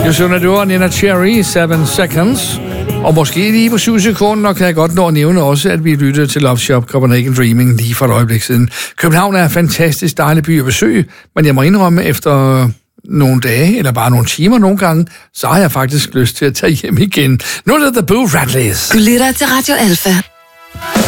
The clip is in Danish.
Jeg synes, det var Nina Cherry, 7 Seconds. Og måske lige på 7 sekunder kan jeg godt nå at nævne også, at vi lyttede til Love Shop Copenhagen Dreaming lige for et øjeblik siden. København er en fantastisk dejlig by at besøge, men jeg må indrømme, efter nogle dage, eller bare nogle timer nogle gange, så har jeg faktisk lyst til at tage hjem igen. Nu er det The Boo Radleys. Du lytter til Radio Alpha.